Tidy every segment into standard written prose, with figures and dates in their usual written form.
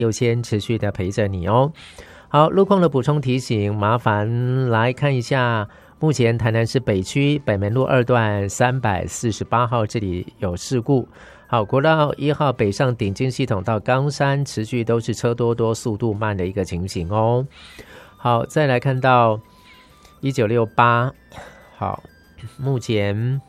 优先持续的陪着你哦。好，路况的补充提醒，麻烦来看一下，目前台南市北区北门路2段348号这里有事故。好，国道1号北上顶尖系统到冈山持续都是车多速度慢的一个情形哦。好，再来看到1968，好，目前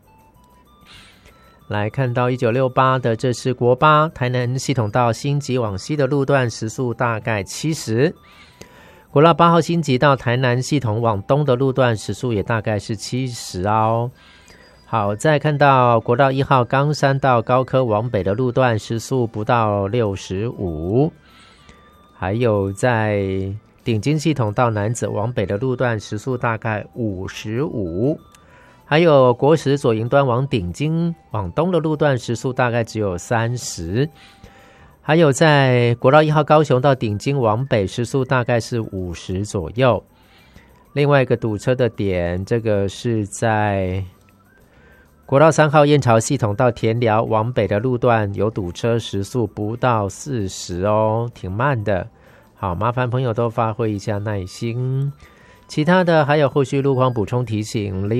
来看到1968的，这是国8台南系统到新集往西的路段，时速大概70。国道8号新集到台南系统往东的路段，时速也大概是70哦。好，再看到国道1号冈山到高科往北的路段，时速不到65。还有在顶尖系统到楠梓往北的路段，时速大概55。还有国10左营端往顶尖往东的路段，时速大概只有30。还有在国道1号高雄到顶尖往北，时速大概是50左右。另外一个堵车的点，这个是在国道3号燕巢系统到田寮往北的路段有堵车，时速不到40哦，挺慢的。好，麻烦朋友都发挥一下耐心。其他的还有后续路况补充提醒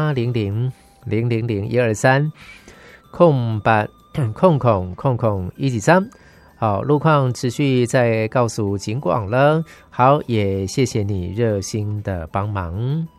，08000001230800000123。好，路况持续在告诉警广了。好，也谢谢你热心的帮忙。